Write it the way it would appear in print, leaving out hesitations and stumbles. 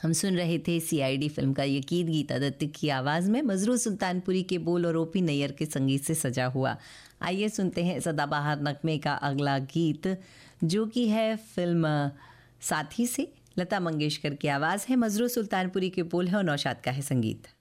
हम सुन रहे थे सीआईडी फिल्म का ये गीत गीता दत्त की आवाज़ में मजरू सुल्तानपुरी के बोल और ओपी नैयर के संगीत से सजा हुआ। आइए सुनते हैं सदाबहार नगमे का अगला गीत, जो कि है फिल्म साथी से। लता मंगेशकर की आवाज़ है, मजरू सुल्तानपुरी के बोल है और नौशाद का है संगीत।